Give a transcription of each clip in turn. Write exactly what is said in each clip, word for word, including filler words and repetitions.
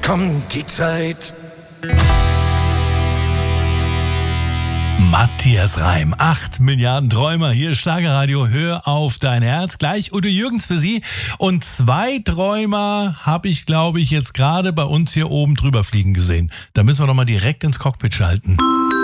kommt die Zeit. Matthias Reim, acht Milliarden Träumer, hier ist Schlagerradio, hör auf dein Herz. Gleich Udo Jürgens für Sie. Und zwei Träumer habe ich, glaube ich, jetzt gerade bei uns hier oben drüber fliegen gesehen. Da müssen wir doch mal direkt ins Cockpit schalten.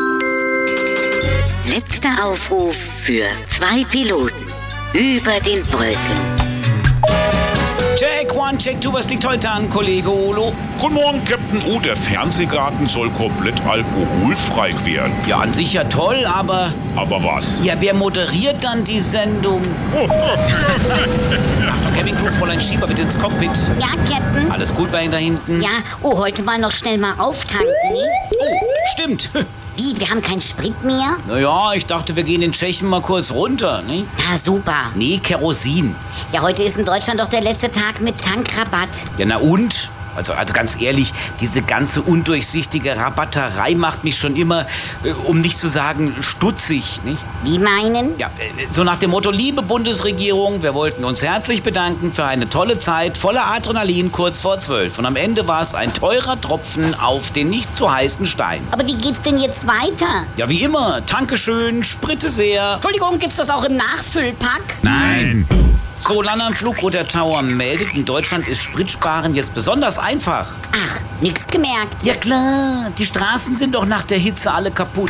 Letzter Aufruf für zwei Piloten über den Wolken. Check one, check two, was liegt heute an, Kollege Olo? Guten Morgen, Captain O. Der Fernsehgarten soll komplett alkoholfrei werden. Ja, an sich ja toll, aber... Aber was? Ja, wer moderiert dann die Sendung? Achtung, Cabin Crew, Fräulein Schieber, bitte ins Cockpit. Ja, Captain. Alles gut bei Ihnen da hinten? Ja, oh, heute mal noch schnell mal auftanken, ne? Oh, stimmt. Wie, wir haben keinen Sprit mehr? Naja, ich dachte, wir gehen in Tschechien mal kurz runter, ne? Na, super. Nee, Kerosin. Ja, heute ist in Deutschland doch der letzte Tag mit Tankrabatt. Ja, na und? Also, also ganz ehrlich, diese ganze undurchsichtige Rabatterei macht mich schon immer, äh, um nicht zu sagen, stutzig, nicht? Wie meinen? Ja, äh, so nach dem Motto, liebe Bundesregierung, wir wollten uns herzlich bedanken für eine tolle Zeit voller Adrenalin kurz vor zwölf. Und am Ende war es ein teurer Tropfen auf den nicht zu heißen Stein. Aber wie geht's denn jetzt weiter? Ja, wie immer, danke schön, Spritte sehr. Entschuldigung, gibt's das auch im Nachfüllpack? Nein. So, Lande am Flugroter Tower meldet, in Deutschland ist Spritsparen jetzt besonders einfach. Ach, nix gemerkt. Ja klar, die Straßen sind doch nach der Hitze alle kaputt.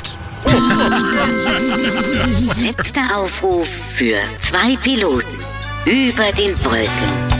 Letzter Aufruf für zwei Piloten über den Wolken.